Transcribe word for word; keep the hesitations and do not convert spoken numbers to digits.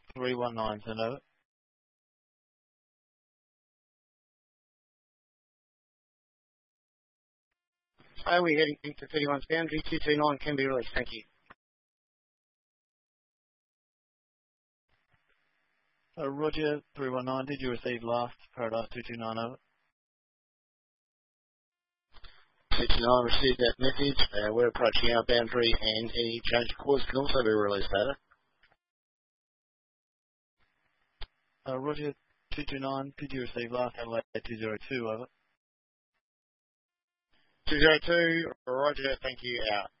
three one nine, send over. Are we heading to thirty-one's boundary? two two nine can be released. Thank you. Uh, Roger, three one nine, did you receive last Paradise two two nine, over? two two nine received that message. Uh, we're approaching our boundary and any change of course can also be released, over. Uh, Roger, two two nine, did you receive last Adelaide two zero two, over? two zero two, Roger, thank you, out.